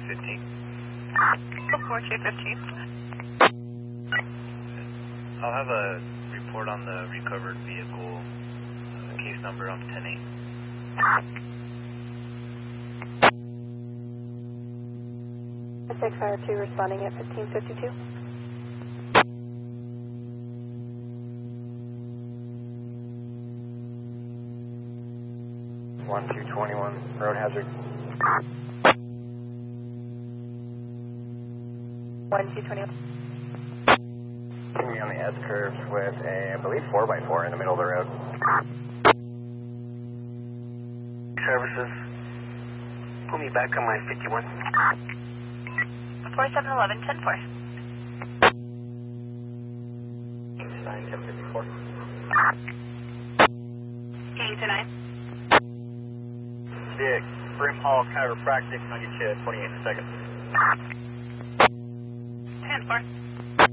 215. 4215. I'll have a report on the recovered vehicle, case number on 10-8. SX Fire 2 responding at 1552. One 221 road hazard. 1221. Keeping me on the S curves with a, I believe, 4x4 in the middle of the road. Services. Pull me back on my 51. 4711, 10-4. 1054. 8-9. Dick, Brim Hall Chiropractic, I'll get you 28 in a second. 10-4.